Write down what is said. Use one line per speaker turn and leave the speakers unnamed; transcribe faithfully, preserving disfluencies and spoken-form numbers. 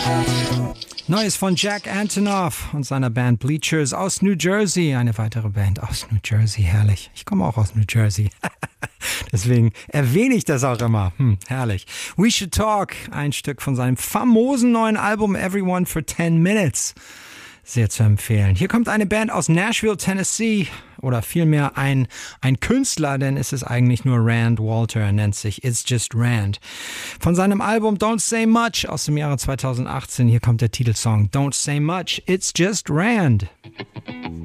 Neues von Jack Antonoff und seiner Band Bleachers aus New Jersey. Eine weitere Band aus New Jersey, herrlich. Ich komme auch aus New Jersey. Deswegen erwähne ich das auch immer. Hm, herrlich. We Should Talk, ein Stück von seinem famosen neuen Album Everyone for ten minutes. Sehr zu empfehlen. Hier kommt eine Band aus Nashville, Tennessee, oder vielmehr ein, ein Künstler, denn es ist eigentlich nur Rand Walter, er nennt sich It's Just Rand. Von seinem Album Don't Say Much aus dem Jahre zweitausendachtzehn, hier kommt der Titelsong Don't Say Much, It's Just Rand.